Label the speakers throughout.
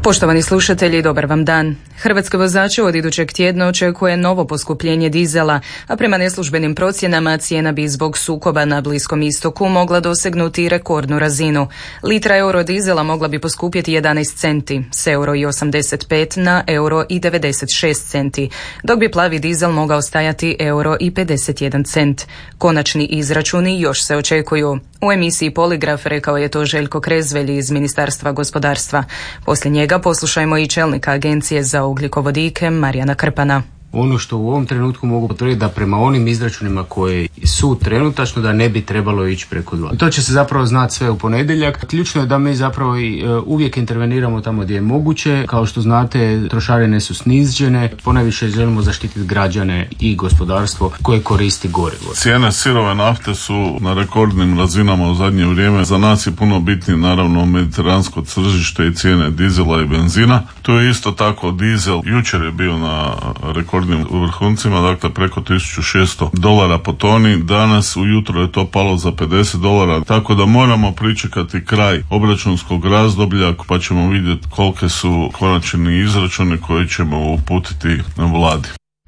Speaker 1: Poštovani slušatelji, dobar vam dan. Hrvatske vozače od idućeg tjedna očekuje novo poskupljenje dizela, a prema neslužbenim procjenama cijena bi zbog sukoba na Bliskom istoku mogla dosegnuti rekordnu razinu. Litra eurodizela mogla bi poskupjeti 11 centi, s €1,85 na €1,96 centi, dok bi plavi dizel mogao stajati €1,51 cent. Konačni izračuni još se očekuju. U emisiji Poligraf rekao je to Željko Krezvelj iz Ministarstva gospodarstva. Poslije njega poslušajmo i čelnika Agencije za ugljikovodike Marijana Krpana.
Speaker 2: Ono što u ovom trenutku mogu potvrditi da prema onim izračunima koji su trenutačno da ne bi trebalo ići preko 2. To će se zapravo znati sve u ponedjeljak. Ključno je da mi zapravo uvijek interveniramo tamo gdje je moguće. Kao što znate, trošarine su snižene. Ponajviše želimo zaštititi građane i gospodarstvo koje koristi gorivo.
Speaker 3: Cijene sirove nafte su na rekordnim razinama u zadnje vrijeme. Za nas je puno bitnije naravno mediteransko tržište i cijene dizela i benzina. Tu je isto tako dizel. Jučer je bio na rekordnim vrhuncima, dakle preko $1,600 po toni. Danas ujutro je to palo za $50, tako da moramo pričekati kraj obračunskog razdoblja pa ćemo vidjeti kolike su konačni izračuni koje ćemo uputiti vladi.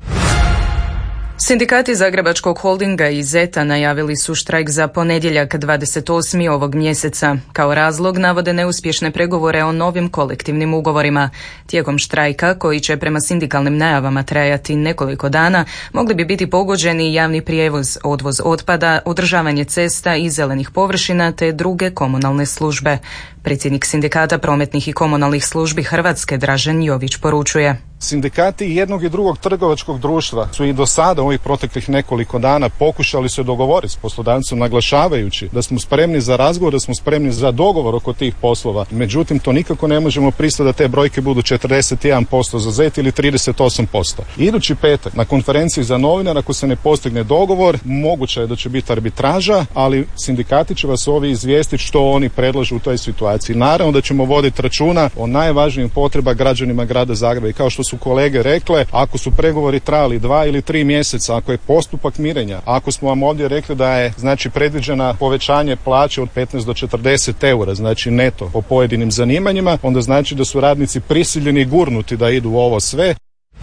Speaker 1: Sindikati Zagrebačkog holdinga i ZET-a najavili su štrajk za ponedjeljak 28. ovog mjeseca. Kao razlog navode neuspješne pregovore o novim kolektivnim ugovorima. Tijekom štrajka, koji će prema sindikalnim najavama trajati nekoliko dana, mogli bi biti pogođeni javni prijevoz, odvoz otpada, održavanje cesta i zelenih površina te druge komunalne službe. Predsjednik Sindikata prometnih i komunalnih službi Hrvatske Dražen Jović poručuje.
Speaker 4: Sindikati jednog i drugog trgovačkog društva su i do sada ovih proteklih nekoliko dana pokušali se dogovoriti s poslodavcem, naglašavajući da smo spremni za razgovor, da smo spremni za dogovor oko tih poslova. Međutim, to nikako ne možemo pristati da te brojke budu 41% za ZET ili 38%. Idući petak na konferenciji za novinare, ako se ne postigne dogovor, moguće je da će biti arbitraža, ali sindikati će vas ovi izvijestiti što oni predlažu u toj situaciji. Naravno da ćemo voditi računa o najvažnijim potrebama građanima grada Zagreba i kao što su kolege rekle, ako su pregovori trajali 2 ili 3 mjeseca, ako je postupak mirenja, ako smo vam ovdje rekli da je predviđena povećanje plaće od 15 do 40 eura, neto po pojedinim zanimanjima, onda znači da su radnici prisiljeni i gurnuti da idu u ovo sve.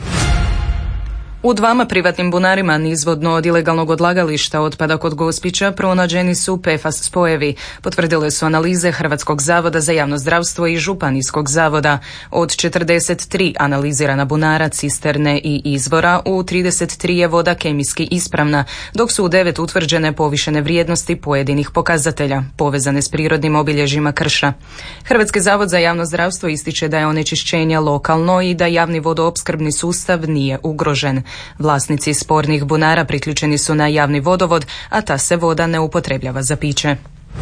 Speaker 1: U 2 privatnim bunarima nizvodno od ilegalnog odlagališta otpada kod Gospića pronađeni su PFAS spojevi, potvrdile su analize Hrvatskog zavoda za javno zdravstvo i Županijskog zavoda. Od 43 analizirana bunara, cisterne i izvora, u 33 je voda kemijski ispravna, dok su u 9 utvrđene povišene vrijednosti pojedinih pokazatelja, povezane s prirodnim obilježjima krša. Hrvatski zavod za javno zdravstvo ističe da je onečišćenje lokalno i da javni vodoopskrbni sustav nije ugrožen. Vlasnici spornih bunara priključeni su na javni vodovod, a ta se voda ne upotrebljava za piće.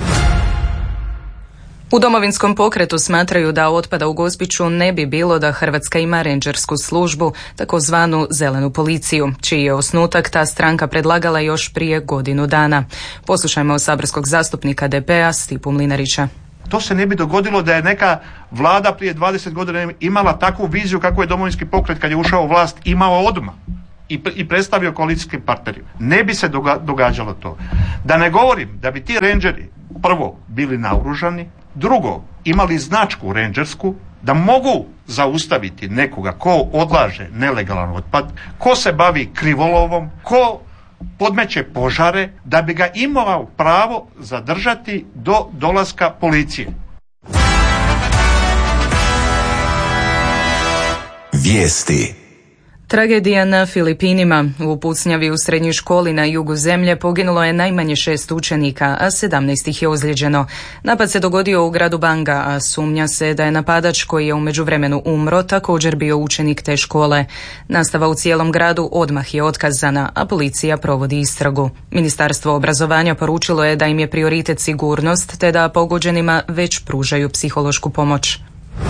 Speaker 1: U Domovinskom pokretu smatraju da otpada u Gospiću ne bi bilo da Hrvatska ima rendžersku službu, takozvanu zelenu policiju, čiji je osnutak ta stranka predlagala još prije godinu dana. Poslušajmo saborskog zastupnika DP-a Stipu Mlinarića.
Speaker 5: To se ne bi dogodilo da je neka vlada prije 20 godina imala takvu viziju kako je Domovinski pokret kad je ušao u vlast imao odmah i predstavio koalicijskim partnerima. Ne bi se događalo to. Da ne govorim da bi ti rendžeri prvo bili naoružani, drugo imali značku rendžersku, da mogu zaustaviti nekoga ko odlaže nelegalan otpad, ko se bavi krivolovom, ko podmeće požare, da bi ga imao pravo zadržati do dolaska policije.
Speaker 6: Vijesti.
Speaker 1: Tragedija na Filipinima. U pucnjavi u srednjoj školi na jugu zemlje poginulo je najmanje 6 učenika, a 17 ih je ozlijeđeno. Napad se dogodio u gradu Banga, a sumnja se da je napadač koji je u međuvremenu umro također bio učenik te škole. Nastava u cijelom gradu odmah je otkazana, a policija provodi istragu. Ministarstvo obrazovanja poručilo je da im je prioritet sigurnost, te da pogođenima već pružaju psihološku pomoć.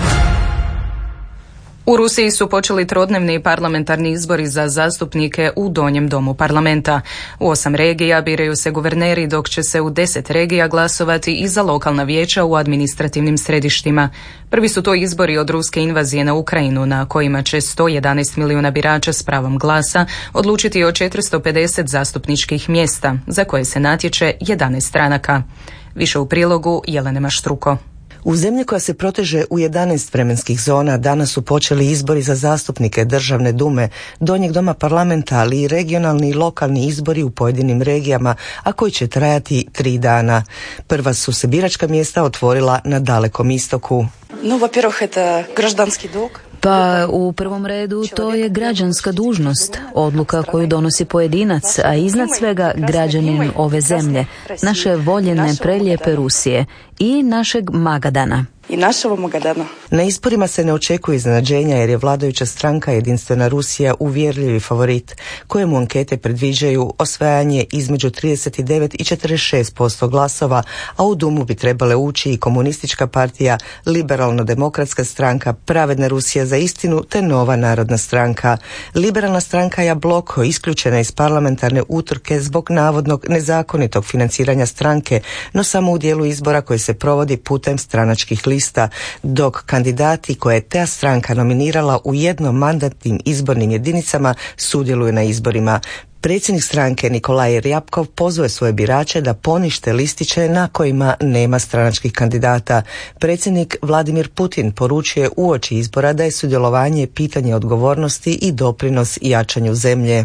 Speaker 1: U Rusiji su počeli trodnevni parlamentarni izbori za zastupnike u donjem domu parlamenta. U 8 regija biraju se guverneri, dok će se u 10 regija glasovati i za lokalna vijeća u administrativnim središtima. Prvi su to izbori od ruske invazije na Ukrajinu, na kojima će 111 milijuna birača s pravom glasa odlučiti o 450 zastupničkih mjesta, za koje se natječe 11 stranaka. Više u prilogu Jelene Maštruko.
Speaker 6: U zemlji koja se proteže u 11 vremenskih zona danas su počeli izbori za zastupnike Državne dume, Donjeg doma parlamenta, ali i regionalni i lokalni izbori u pojedinim regijama, a koji će trajati 3 dana. Prva su se biračka mjesta otvorila na Dalekom istoku.
Speaker 7: Во-первых, это гражданский долг.
Speaker 8: Pa u prvom redu to je građanska dužnost, odluka koju donosi pojedinac, a iznad svega građanin ove zemlje, naše voljene prelijepe Rusije i našeg Magadana.
Speaker 7: I našего Magadana.
Speaker 6: Na izborima se ne očekuje iznenađenja jer je vladajuća stranka Jedinstvena Rusija uvjerljivi favorit, kojemu ankete predviđaju osvajanje između 39 i 46% glasova, a u Dumu bi trebale ući i Komunistička partija, Liberalno-demokratska stranka, Pravedna Rusija za istinu te Nova narodna stranka. Liberalna stranka Jabloko isključena iz parlamentarne utrke zbog navodnog nezakonitog financiranja stranke, no samo u dijelu izbora koji se provodi putem stranačkih lista, dok kandidati koje je ta stranka nominirala u jednomandatnim izbornim jedinicama sudjeluju na izborima. Predsjednik stranke Nikolaj Rjapkov pozove svoje birače da ponište listiće na kojima nema stranačkih kandidata. Predsjednik Vladimir Putin poručuje uoči izbora da je sudjelovanje pitanje odgovornosti i doprinos jačanju zemlje.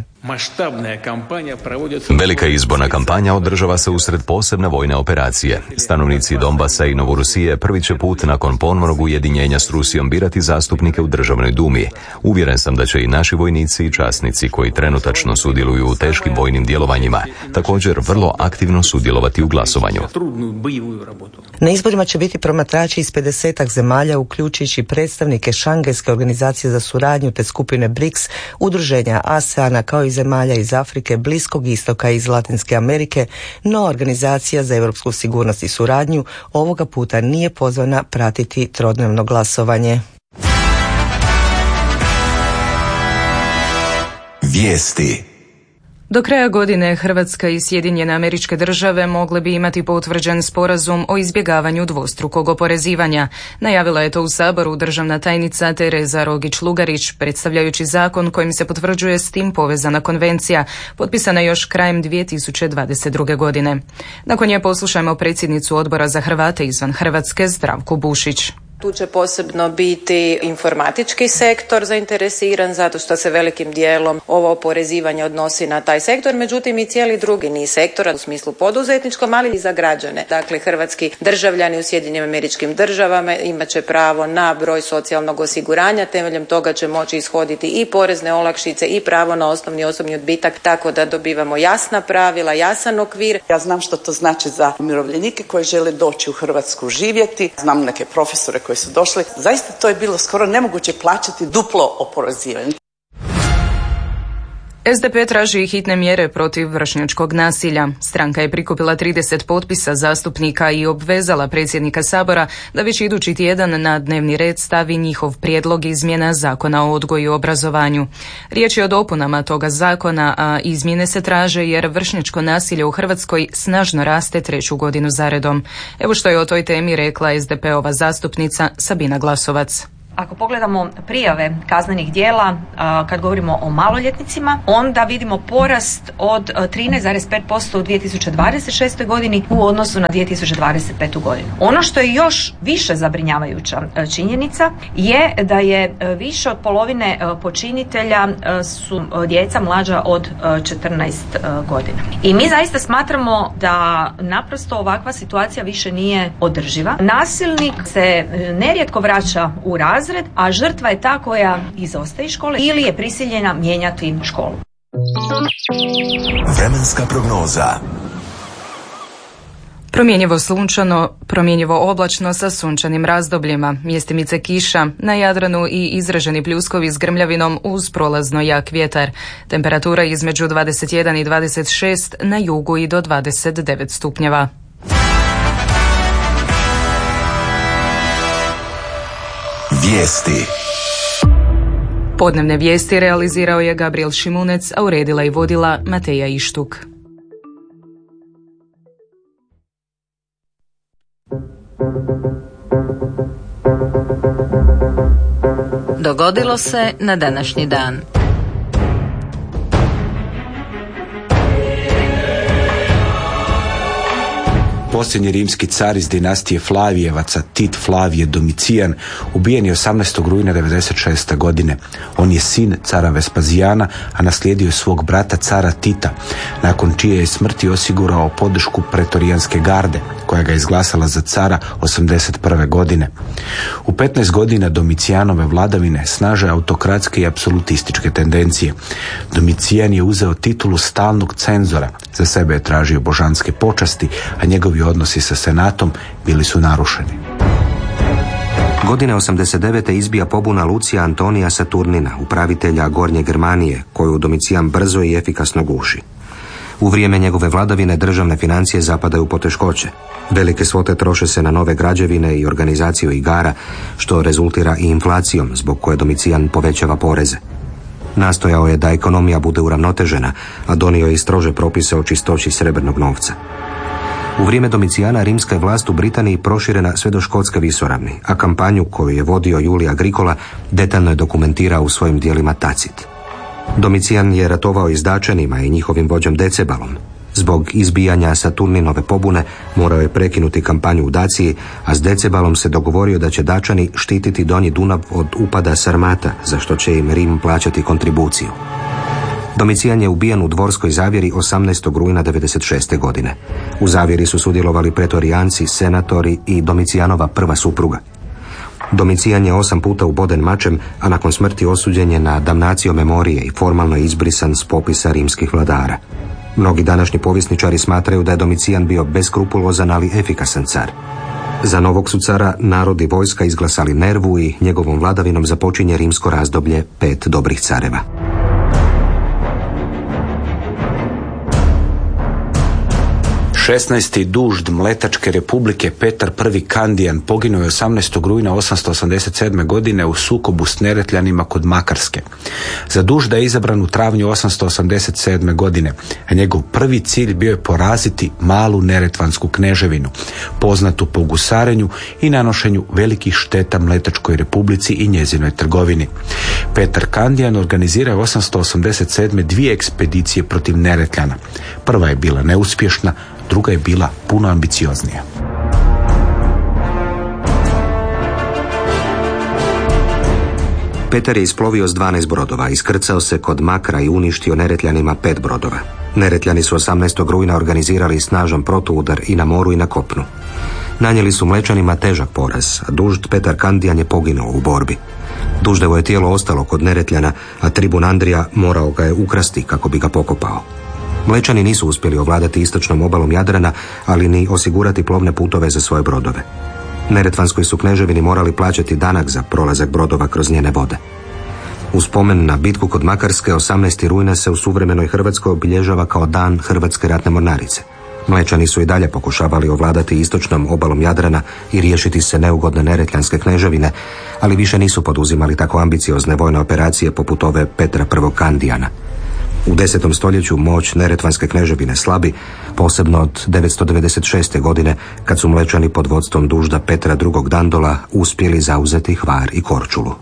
Speaker 9: Velika izborna kampanja održava se usred posebne vojne operacije. Stanovnici Donbasa i Novorusije prvi će put nakon ponovnog ujedinjenja s Rusijom birati zastupnike u Državnoj dumi. Uvjeren sam da će i naši vojnici i časnici koji trenutačno sudjeluju u teškim vojnim djelovanjima također vrlo aktivno sudjelovati u glasovanju.
Speaker 6: Na izborima će biti promatrači iz 50 zemalja, uključujući predstavnike Šangajske organizacije za suradnju te skupine BRICS, udruženja ASEANA kao i zemalja iz Afrike, Bliskog istoka i iz Latinske Amerike, no Organizacija za europsku sigurnost i suradnju ovoga puta nije pozvana pratiti trodnevno glasovanje.
Speaker 10: Vijesti.
Speaker 1: Do kraja godine Hrvatska i Sjedinjene Američke Države mogle bi imati potvrđen sporazum o izbjegavanju dvostrukog oporezivanja. Najavila je to u Saboru državna tajnica Tereza Rogić-Lugarić, predstavljajući zakon kojim se potvrđuje s tim povezana konvencija, potpisana još krajem 2022. godine. Nakon nje poslušajmo predsjednicu Odbora za Hrvate izvan Hrvatske, Zdravku Bušić.
Speaker 11: Tu će posebno biti informatički sektor zainteresiran zato što se velikim dijelom ovo oporezivanje odnosi na taj sektor, međutim i cijeli drugi niz sektora u smislu poduzetničkom, ali i za građane. Dakle, hrvatski državljani u Sjedinjenim Američkim Državama imat će pravo na broj socijalnog osiguranja, temeljem toga će moći ishoditi i porezne olakšice i pravo na osnovni osobni odbitak, tako da dobivamo jasna pravila, jasan okvir.
Speaker 12: Ja znam što to znači za umirovljenike koji žele doći u Hrvatsku živjeti, znam neke profesore koji su došli, zaista to je bilo skoro nemoguće plaćati duplo oporezivanje.
Speaker 1: SDP traži hitne mjere protiv vršnjačkog nasilja. Stranka je prikupila 30 potpisa zastupnika i obvezala predsjednika Sabora da već idući tjedan na dnevni red stavi njihov prijedlog izmjena Zakona o odgoju i obrazovanju. Riječ je o dopunama toga zakona, a izmjene se traže jer vršnjačko nasilje u Hrvatskoj snažno raste 3. godinu zaredom. Evo što je o toj temi rekla SDP-ova zastupnica Sabina Glasovac.
Speaker 13: Ako pogledamo prijave kaznenih djela, kad govorimo o maloljetnicima, onda vidimo porast od 13,5% u 2026. godini u odnosu na 2025. godinu. Ono što je još više zabrinjavajuća činjenica je da je više od polovine počinitelja su djeca mlađa od 14 godina. I mi zaista smatramo da naprosto ovakva situacija više nije održiva. Nasilnik se nerijetko vraća u razred, a žrtva je ta koja izostaje iz škole ili je prisiljena mijenjati školu.
Speaker 10: Vremenska prognoza.
Speaker 1: Promjenjivo sunčano, promjenjivo oblačno sa sunčanim razdobljima, mjestimice kiša, na Jadranu i izraženi pljuskovi s grmljavinom uz prolazno jak vjetar. Temperatura između 21 i 26, na jugu i do 29 stupnjeva.
Speaker 10: Vijesti.
Speaker 1: Podnevne vijesti realizirao je Gabriel Šimunec, a uredila i vodila Mateja Ištuk.
Speaker 14: Dogodilo se na današnji dan.
Speaker 15: Posljednji rimski car iz dinastije Flavijevaca, Tit Flavije Domicijan, ubijen je 18. rujna 96. godine. On je sin cara Vespazijana, a naslijedio je svog brata cara Tita, nakon čije je smrti osigurao podršku pretorijanske garde, koja ga je izglasala za cara 81. godine. U 15 godina Domicijanove vladavine snaže autokratske i apsolutističke tendencije. Domicijan je uzeo titulu stalnog cenzora, za sebe je tražio božanske počasti, a njegovi odnosi sa senatom bili su narušeni.
Speaker 16: Godine 89. izbija pobuna Lucija Antonija Saturnina, upravitelja Gornje Germanije, koju Domicijan brzo i efikasno guši. U vrijeme njegove vladavine državne financije zapadaju u poteškoće. Velike svote troše se na nove građevine i organizaciju igara, što rezultira i inflacijom, zbog koje Domicijan povećava poreze. Nastojao je da ekonomija bude uravnotežena, a donio je i strože propise o čistoći srebrnog novca. U vrijeme Domicijana rimska je vlast u Britaniji proširena sve do Škotske visoravni, a kampanju koju je vodio Julij Agricola detaljno je dokumentirao u svojim dijelima Tacit. Domicijan je ratovao i s Dačanima i njihovim vođom Decebalom. Zbog izbijanja Saturninove pobune morao je prekinuti kampanju u Daciji, a s Decebalom se dogovorio da će Dačani štititi Donji Dunav od upada Sarmata, za što će im Rim plaćati kontribuciju. Domicijan je ubijen u dvorskoj zavjeri 18. rujna 96. godine. U zavjeri su sudjelovali pretorijanci, senatori i Domicijanova prva supruga. Domicijan je 8 puta uboden mačem, a nakon smrti osuđen je na damnatio memorije i formalno izbrisan s popisa rimskih vladara. Mnogi današnji povjesničari smatraju da je Domicijan bio beskrupulozan, ali efikasan car. Za novog su cara narod i vojska izglasali Nervu i njegovom vladavinom započinje rimsko razdoblje 5 dobrih careva.
Speaker 15: 16. dužd Mletačke republike Petar I. Kandijan poginuo je 18. rujna 887. godine u sukobu s Neretljanima kod Makarske. Za dužda je izabran u travnju 887. godine, a njegov prvi cilj bio je poraziti malu Neretvansku kneževinu, poznatu po gusarenju i nanošenju velikih šteta Mletačkoj republici i njezinoj trgovini. Petar Kandijan organizirao 887. 2 ekspedicije protiv Neretljana. Prva je bila neuspješna, druga je bila puno ambicioznija.
Speaker 16: Petar je isplovio s 12 brodova, iskrcao se kod Makra i uništio Neretljanima 5 brodova. Neretljani su 18. rujna organizirali snažan protuudar i na moru i na kopnu. Nanijeli su Mlečanima težak poraz, a dužd Petar Kandijan je poginuo u borbi. Duždevo je tijelo ostalo kod Neretljana, a tribun Andrija morao ga je ukrasti kako bi ga pokopao. Mlečani nisu uspjeli ovladati istočnom obalom Jadrana, ali ni osigurati plovne putove za svoje brodove. Neretvanskoj su kneževini morali plaćati danak za prolazak brodova kroz njene vode. U spomen na bitku kod Makarske 18. rujna se u suvremenoj Hrvatskoj obilježava kao dan Hrvatske ratne mornarice. Mlečani su i dalje pokušavali ovladati istočnom obalom Jadrana i riješiti se neugodne Neretljanske kneževine, ali više nisu poduzimali tako ambiciozne vojne operacije poput ove Petra I. Kandijana. U 10. stoljeću moć Neretvanske kneževine slabi, posebno od 996. godine, kad su Mlečani pod vodstvom dužda Petra II. Dandola uspjeli zauzeti Hvar i Korčulu.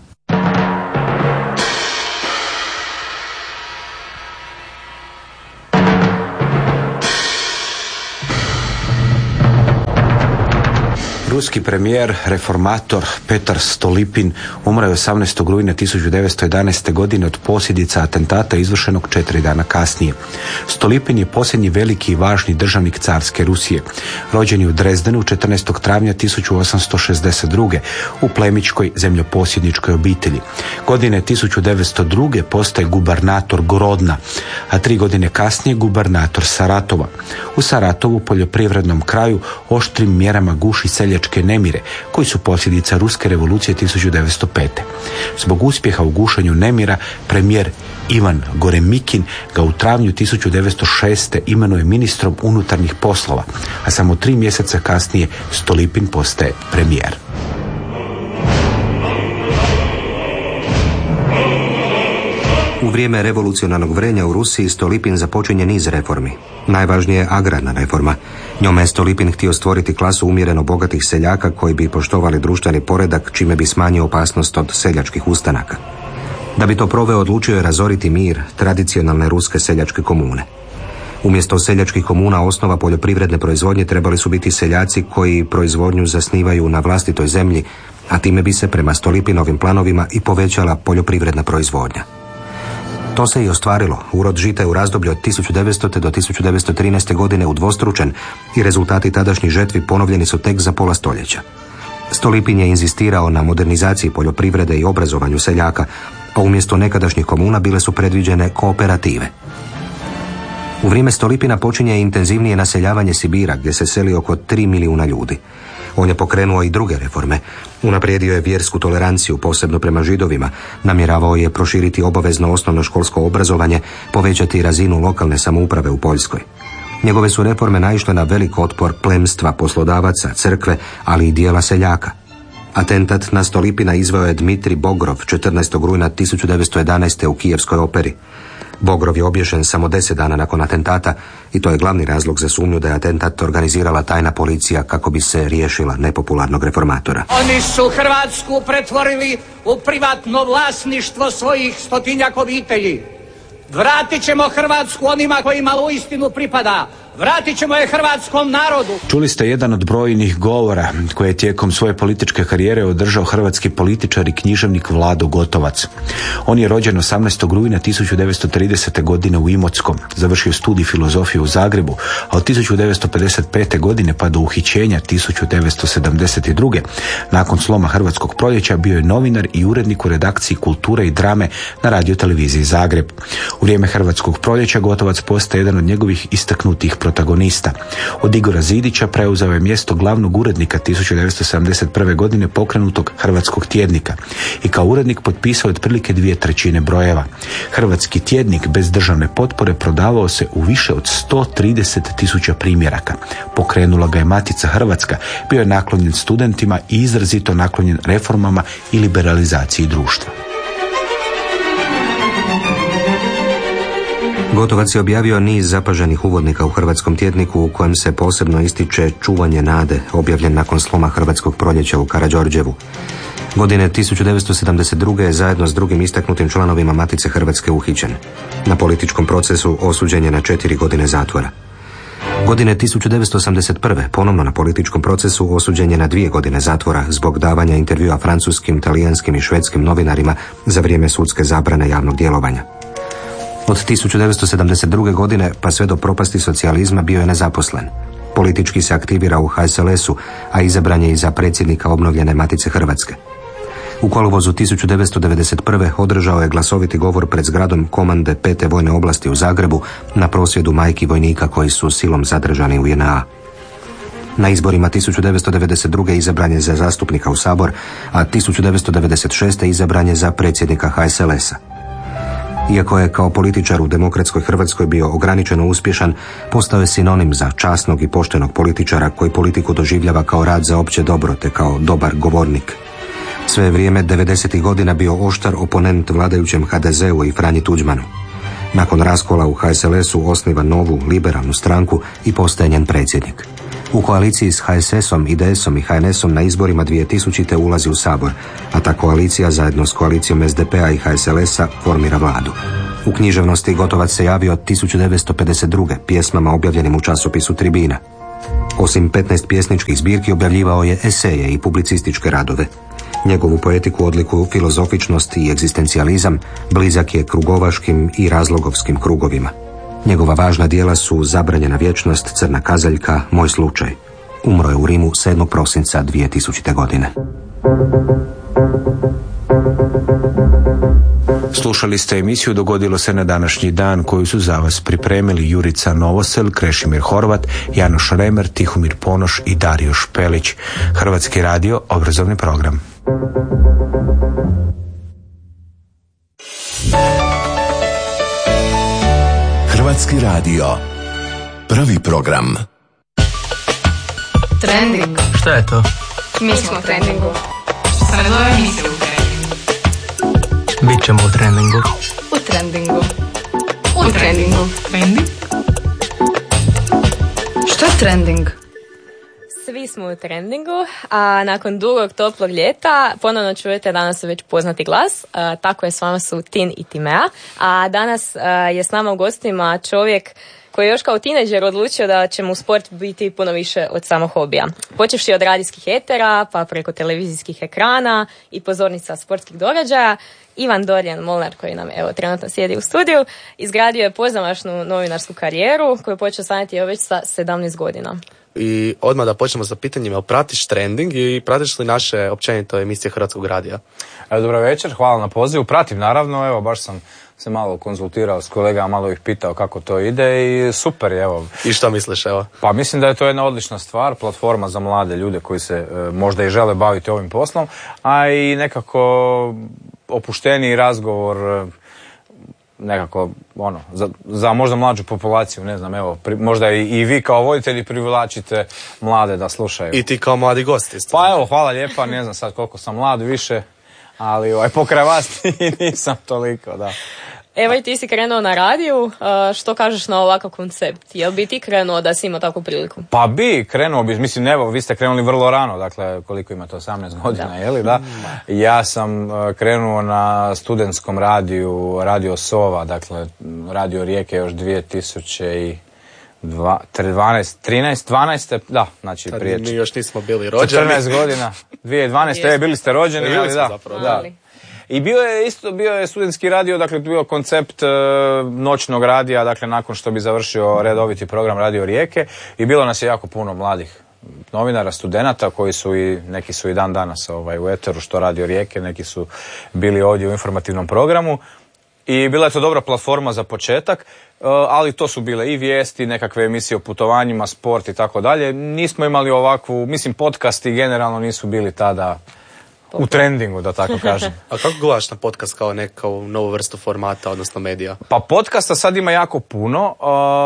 Speaker 15: Ruski premijer, reformator Petar Stolipin umro je 18. rujna 1911. godine od posljedica atentata izvršenog 4 dana kasnije. Stolipin je posljednji veliki i važni državnik carske Rusije. Rođen je u Drezdenu 14. travnja 1862. u plemičkoj zemljoposjedničkoj obitelji. Godine 1902. postaje gubernator Grodna, a 3 godine kasnije gubernator Saratova. U Saratovu, poljoprivrednom kraju, oštrim mjerama guši seljačke nemire, koji su posljedica Ruske revolucije 1905. Zbog uspjeha u gušenju nemira, premijer Ivan Goremikin ga u travnju 1906. imenuje ministrom unutarnjih poslova, a samo 3 mjeseca kasnije Stolipin postaje premijer.
Speaker 16: U vrijeme revolucionarnog vrenja u Rusiji Stolipin započinje niz reformi. Najvažnija je agrarna reforma. Njome je Stolipin htio stvoriti klasu umjereno bogatih seljaka koji bi poštovali društveni poredak, čime bi smanjio opasnost od seljačkih ustanaka. Da bi to proveo, odlučio je razoriti mir tradicionalne ruske seljačke komune. Umjesto seljačkih komuna osnova poljoprivredne proizvodnje trebali su biti seljaci koji proizvodnju zasnivaju na vlastitoj zemlji, a time bi se prema Stolipinovim planovima i povećala poljoprivredna proizvodnja. To se i ostvarilo. Urod žita je u razdoblju od 1900. do 1913. godine udvostručen i rezultati tadašnjih žetvi ponovljeni su tek za pola stoljeća. Stolipin je inzistirao na modernizaciji poljoprivrede i obrazovanju seljaka, a umjesto nekadašnjih komuna bile su predviđene kooperative. U vrijeme Stolipina počinje intenzivnije naseljavanje Sibira, gdje se seli oko 3 milijuna ljudi. On je pokrenuo i druge reforme. Unaprijedio je vjersku toleranciju, posebno prema Židovima. Namjeravao je proširiti obavezno osnovnoškolsko obrazovanje, povećati razinu lokalne samouprave u Poljskoj. Njegove su reforme naišle na velik otpor plemstva, poslodavaca, crkve, ali i dijela seljaka. Atentat na Stolipina izveo je Dmitrij Bogrov 14. rujna 1911. u Kijevskoj operi. Bogrov je obješen samo 10 dana nakon atentata i to je glavni razlog za sumnju da je atentat organizirala tajna policija kako bi se riješila nepopularnog reformatora.
Speaker 17: Oni su Hrvatsku pretvorili u privatno vlasništvo svojih 100-tinjak obitelji. Vratit ćemo Hrvatsku onima kojima uistinu pripada. Vratit ćemo je hrvatskom narodu.
Speaker 15: Čuli ste jedan od brojnih govora koje je tijekom svoje političke karijere održao hrvatski političar i književnik Vlado Gotovac. On je rođen 18. rujna 1930. godine u Imotskom. Završio studij filozofije u Zagrebu, a od 1955. godine pa do uhićenja 1972. nakon sloma Hrvatskog proljeća bio je novinar i urednik u redakciji Kulture i drame na radioteleviziji Zagreb. U vrijeme Hrvatskog proljeća Gotovac postaje jedan od njegovih istaknutih protagonista. Od Igora Zidića preuzeo je mjesto glavnog urednika 1971. godine pokrenutog Hrvatskog tjednika i kao urednik potpisao otprilike 2/3 brojeva. Hrvatski tjednik bez državne potpore prodavao se u više od 130.000 primjeraka. Pokrenula ga je Matica Hrvatska, bio je naklonjen studentima i izrazito naklonjen reformama i liberalizaciji društva.
Speaker 16: Gotovac je objavio niz zapaženih uvodnika u Hrvatskom tjedniku u kojem se posebno ističe Čuvanje nade, objavljen nakon sloma Hrvatskog proljeća u Karađorđevu. Godine 1972. je zajedno s drugim istaknutim članovima Matice Hrvatske uhićen. Na političkom procesu osuđen je na 4 godine zatvora. Godine 1981. ponovno na političkom procesu osuđen je na 2 godine zatvora zbog davanja intervjua francuskim, talijanskim i švedskim novinarima za vrijeme sudske zabrane javnog djelovanja. Od 1972. godine pa sve do propasti socijalizma bio je nezaposlen. Politički se aktivira u HSLS-u, a izabran je i za predsjednika obnovljene Matice Hrvatske. U kolovozu 1991. održao je glasoviti govor pred zgradom komande 5. vojne oblasti u Zagrebu na prosvjedu majki vojnika koji su silom zadržani u JNA. Na izborima 1992. izabran je za zastupnika u Sabor, a 1996. izabran je za predsjednika HSLS-a. Iako je kao političar u demokratskoj Hrvatskoj bio ograničeno uspješan, postao je sinonim za časnog i poštenog političara koji politiku doživljava kao rad za opće dobro te kao dobar govornik. Sve vrijeme 90. godina bio oštar oponent vladajućem HDZ-u i Franji Tuđmanu. Nakon raskola u HSLS-u osniva novu liberalnu stranku i postaje njen predsjednik. U koaliciji s HSS-om, IDS-om i HNS-om na izborima 2000. ulazi u Sabor, a ta koalicija zajedno s koalicijom SDP-a i HSLS-a formira vladu. U književnosti Gotovac se javio od 1952. pjesmama objavljenim u časopisu Tribina. Osim 15 pjesničkih zbirki objavljivao je eseje i publicističke radove. Njegovu poetiku odlikuju filozofičnost i egzistencijalizam, blizak je krugovaškim i razlogovskim krugovima. Njegova važna djela su Zabranjena vječnost, Crna kazaljka, Moj slučaj. Umro je u Rimu 7. prosinca 2000. godine.
Speaker 15: Slušali ste emisiju Dogodilo se na današnji dan koju su za vas pripremili Jurica Novosel, Krešimir Horvat, Janoš Remer, Tihomir Ponoš i Dario Špelić. Hrvatski radio, obrazovni program.
Speaker 10: Hrvatski radio, prvi program.
Speaker 18: Trending.
Speaker 19: Šta je to?
Speaker 18: Mi smo u trendingu. Sve nove emisije u trendingu.
Speaker 19: Bićemo u trendingu.
Speaker 18: U trendingu. U trendingu.
Speaker 19: Trending?
Speaker 18: Što je trending?
Speaker 20: Svi Vi smo u Trendingu, a nakon dugog toplog ljeta ponovno čujete danas već poznati glas. Tako je, s vama su Tin i Timea. A danas je s nama u gostima čovjek koji je još kao tinejdžer odlučio da će mu sport biti puno više od samog hobija. Počevši od radijskih etera, pa preko televizijskih ekrana i pozornica sportskih događaja, Ivan Dorijan Molnar, koji nam evo trenutno sjedi u studiju, izgradio je pozamašnu novinarsku karijeru koju je počeo sanjati već sa 17 godina.
Speaker 21: I odmah da počnemo sa pitanjima, pratiš Trending i pratiš li naše općenito emisije Hrvatskog radija?
Speaker 22: Dobro večer, hvala na pozivu. Pratim naravno, evo baš sam se malo konzultirao s kolegama, malo ih pitao kako to ide i super je, evo.
Speaker 21: I što misliš, evo?
Speaker 22: Pa mislim da je to jedna odlična stvar, platforma za mlade ljude koji se možda i žele baviti ovim poslom, a i nekako opušteniji razgovor, nekako za možda mlađu populaciju, ne znam, evo, možda i vi kao voditelji privlačite mlade da slušaju.
Speaker 21: I ti kao mladi gost isto.
Speaker 22: Pa evo, hvala lijepa, ne znam sad koliko sam mlad više, ali pokraj vas nisam toliko, da.
Speaker 20: Evo i ti si krenuo na radiju, što kažeš na ovakav koncept? Jel bi ti krenuo da si imao takvu priliku?
Speaker 22: Pa krenuo bi, mislim, evo, vi ste krenuli vrlo rano, dakle, koliko imate, 18 godina, jeli, da? Ja sam krenuo na studentskom radiju, Radio Sova, dakle, Radio Rijeke još 2012, da, znači prije...
Speaker 21: Mi još nismo bili rođeni.
Speaker 22: 14 godina, 2012, bili ste rođeni, ali da.
Speaker 21: Zapravo,
Speaker 22: da. I bio je studentski radio, dakle bio koncept noćnog radija, dakle nakon što bi završio redoviti program Radio Rijeke i bilo nas je jako puno mladih novinara, studenata koji su neki su i dan danas u eteru što Radio Rijeke, neki su bili ovdje u informativnom programu i bila je to dobra platforma za početak, ali to su bile i vijesti, nekakve emisije o putovanjima, sport i tako dalje. Nismo imali ovakvu, mislim podcasti generalno nisu bili tada u trendingu, da tako kažem.
Speaker 21: A kako gledaš na podcast kao neku novu vrstu formata, odnosno medija?
Speaker 22: Pa podcasta sad ima jako puno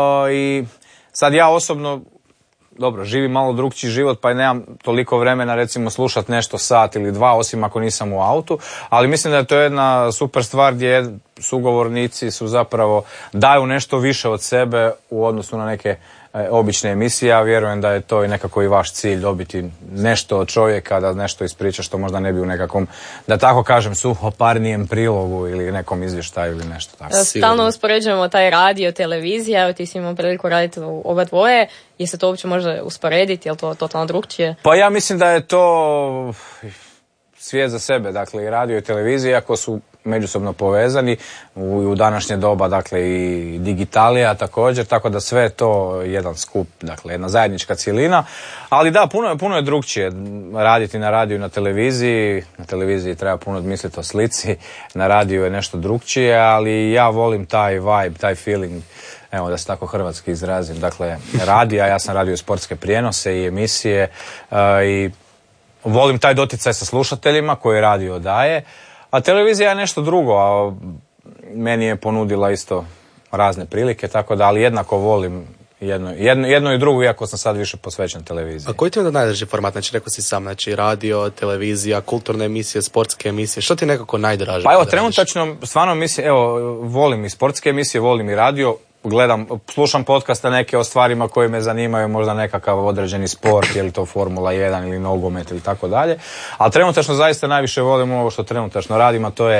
Speaker 22: i sad ja osobno, dobro, živim malo drugčiji život pa nemam toliko vremena recimo slušat nešto sat ili dva, osim ako nisam u autu, ali mislim da je to jedna super stvar gdje sugovornici su zapravo daju nešto više od sebe u odnosu na neke obične emisije. Ja vjerujem da je to i nekako i vaš cilj, dobiti nešto od čovjeka, da nešto ispriča što možda ne bi u nekakvom, da tako kažem, suhoparnijem prilogu ili nekom izvještaju ili nešto tako.
Speaker 20: Stalno uspoređujemo taj radio, televizija, evo ti si imao priliku raditi oba dvoje, je se to uopće može usporediti, je li to totalno drugčije?
Speaker 22: Pa ja mislim da je to svijet za sebe, dakle i radio i televizija, ako su međusobno povezani u današnje doba, dakle i digitalija također, tako da sve je to jedan skup, dakle jedna zajednička cjelina, ali da, puno je drugčije raditi na radiju i na televiziji treba puno misliti o slici, na radiju je nešto drugčije, ali ja volim taj vibe, taj feeling, evo da se tako hrvatski izrazim, dakle radija, ja sam radio sportske prijenose i emisije i volim taj doticaj sa slušateljima koji radio daje, a televizija je nešto drugo, a meni je ponudila isto razne prilike, tako da, ali jednako volim jedno i drugo, iako sam sad više posvećen televiziji.
Speaker 21: A koji ti je onda najdrži format? Znači, rekao si sam, znači radio, televizija, kulturne emisije, sportske emisije, što ti je nekako najdraže?
Speaker 22: Pa evo, trenutačno, stvarno mislim, evo, volim i sportske emisije, volim i radio, slušam podcaste neke o stvarima koje me zanimaju, možda nekakav određeni sport, je li to Formula 1 ili nogomet ili tako dalje, ali trenutačno zaista najviše volim ovo što trenutačno radim, a to je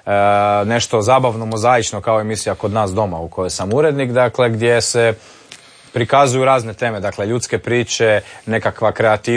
Speaker 22: nešto zabavno, mozaično kao emisija Kod nas doma u kojoj sam urednik, dakle gdje se prikazuju razne teme, dakle ljudske priče, nekakva kreativnost,